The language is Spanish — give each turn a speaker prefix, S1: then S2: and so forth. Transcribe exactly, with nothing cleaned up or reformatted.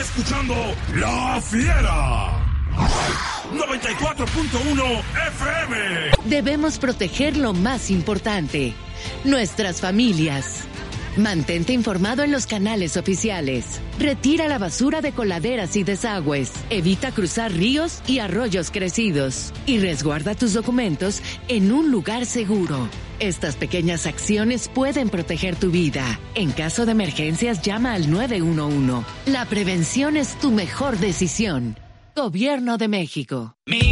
S1: escuchando La Fiera. noventa y cuatro punto uno F M.
S2: Debemos proteger lo más importante, nuestras familias. Mantente informado en los canales oficiales. Retira la basura de coladeras y desagües. Evita cruzar ríos y arroyos crecidos. Y resguarda tus documentos en un lugar seguro. Estas pequeñas acciones pueden proteger tu vida. En caso de emergencias, llama al nueve uno uno. La prevención es tu mejor decisión. Gobierno de México.